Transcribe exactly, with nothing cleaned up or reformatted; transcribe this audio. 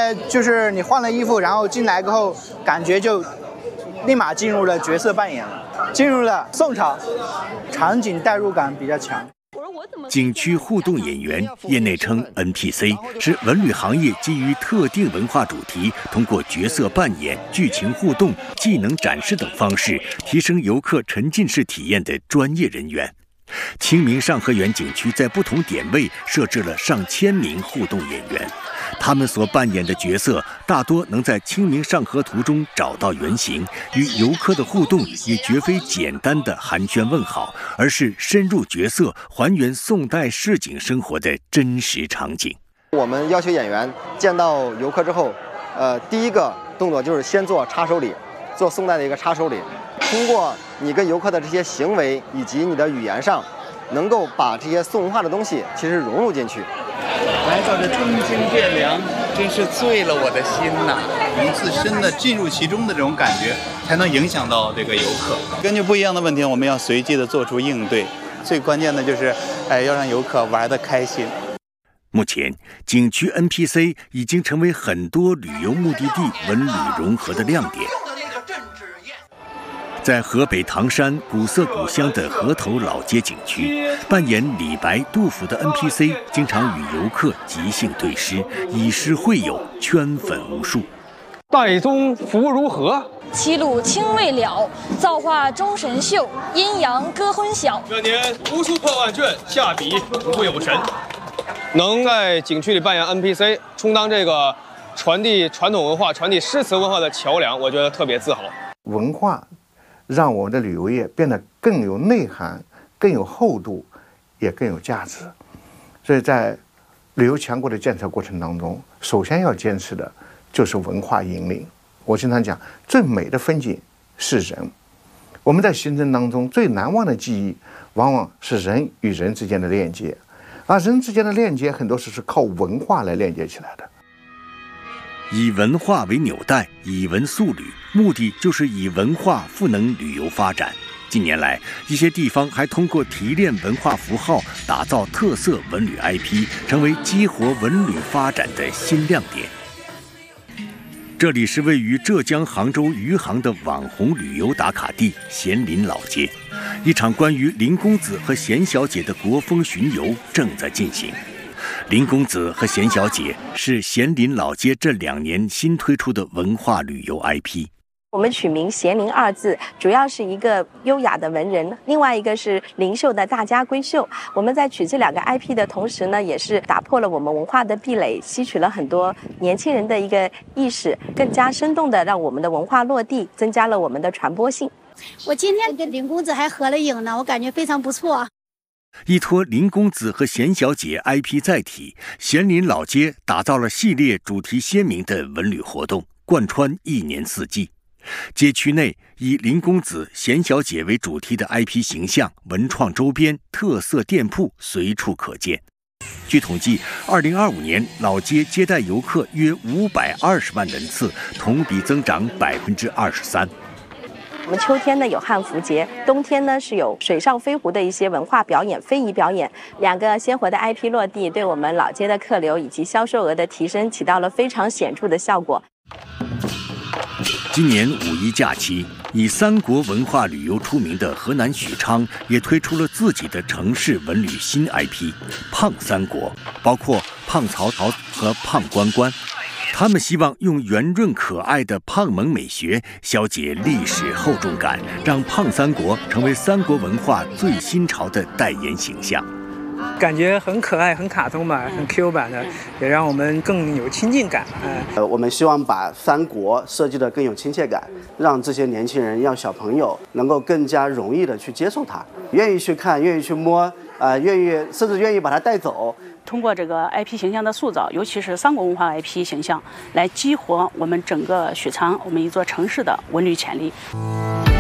在就是你换了衣服，然后进来过后，感觉就立马进入了角色扮演了，进入了宋朝，场景代入感比较强。 景区互动演员，业内称 N P C， 是文旅行业基于特定文化主题，通过角色扮演、剧情互动、技能展示等方式，提升游客沉浸式体验的专业人员。清明上河园景区在不同点位设置了上千名互动演员，他们所扮演的角色大多能在《清明上河图》中找到原型，与游客的互动也绝非简单的寒暄问好，而是深入角色，还原宋代市井生活的真实场景。 我们要求演员见到游客之后，呃，第一个动作就是先做插手礼，做宋代的一个插手礼。通过你跟游客的这些行为以及你的语言上，能够把这些宋文化的东西其实融入进去。 来到这东京汴梁，真是醉了我的心呐！能自身的进入其中的这种感觉，才能影响到这个游客。根据不一样的问题，我们要随机的做出应对。最关键的就是，哎，要让游客玩得开心。 目前，景区 N P C 已经成为很多旅游目的地文旅融合的亮点。在河北唐山古色古香的河头老街景区，扮演李白、杜甫的 N P C 经常与游客即兴对诗，以诗会友，圈粉无数。 岱宗夫如何？ 齐鲁青未了，造化钟神秀。阴阳割昏晓。 这年无数破万卷，下笔不负有神。 能在景区里扮演 N P C， 充当这个传递传统文化、传递诗词文化的桥梁，我觉得特别自豪。 文化让我们的旅游业变得更有内涵、更有厚度，也更有价值。所以在旅游强国的建设过程当中，首先要坚持的就是文化引领。我经常讲，最美的风景是人。我们在行程当中最难忘的记忆，往往是人与人之间的链接，而人之间的链接很多时是靠文化来链接起来的。 以文化为纽带，以文塑旅，目的就是以文化赋能旅游发展。近年来，一些地方还通过提炼文化符号，打造特色文旅 I P， 成为激活文旅发展的新亮点。这里是位于浙江杭州余杭的网红旅游打卡地咸林老街，一场关于林公子和贤小姐的国风巡游正在进行。林公子和贤小姐是咸林老街这两年新推出的文化旅游 I P。 我们取名咸林二字，主要是一个优雅的文人，另外一个是灵秀的大家闺秀。我们在取这两个 I P 的同时呢，也是打破了我们文化的壁垒，吸取了很多年轻人的一个意识，更加生动的让我们的文化落地，增加了我们的传播性。 我今天跟林公子还合了影呢，我感觉非常不错。 依托林公子和贤小姐 I P 载体，咸林老街打造了系列主题鲜明的文旅活动，贯穿一年四季。街区内以林公子、贤小姐为主题的 I P 形象、文创周边、特色店铺随处可见。据统计，二零二五年老街接待游客约五百二十万人次，同比增长百分之二十三。 我们秋天呢有汉服节，冬天呢是有水上飞狐的一些文化表演、非遗表演。两个鲜活的 I P 落地，对我们老街的客流以及销售额的提升起到了非常显著的效果。 今年五一假期，以三国文化旅游出名的河南许昌也推出了自己的城市文旅新 I P“ 胖三国”，包括胖曹操和胖关关。他们希望用圆润可爱的胖萌美学消解历史厚重感，让胖三国成为三国文化最新潮的代言形象。 感觉很可爱、很卡通吧，很 Q 版的，也让我们更有亲近感。 呃，我们希望把三国设计得更有亲切感，让这些年轻人、让小朋友能够更加容易的去接受它，愿意去看，愿意去摸，呃，愿意甚至愿意把它带走。 通过这个 I P 形象的塑造，尤其是三国文化 I P 形象，来激活我们整个许昌，我们一座城市的文旅潜力。